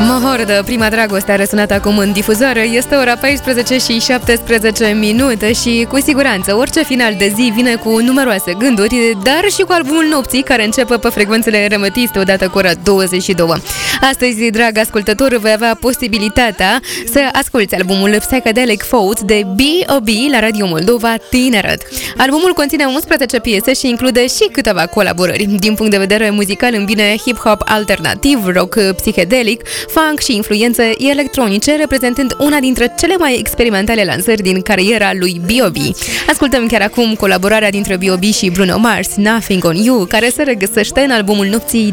Mohor de Prima Dragoste a răsunat acum în difuzare. Este ora 14 și 17 minute și cu siguranță orice final de zi vine cu numeroase gânduri, dar și cu albumul nopții care începe pe frecvențele remetiste odată cu ora 22. Astăzi, drag ascultător, vei avea posibilitatea să asculti albumul Psychedelic Thoughts de B.O.B. la Radio Moldova Tineret. Albumul conține 11 piese și include și câteva colaborări. Din punct de vedere muzical îmbine hip-hop alternativ, rock psihedelic, funk și influențe electronice, reprezentând una dintre cele mai experimentale lansări din cariera lui B.O.B. Ascultăm chiar acum colaborarea dintre B.O.B. și Bruno Mars, Nothing on You, care se regăsește în albumul nopții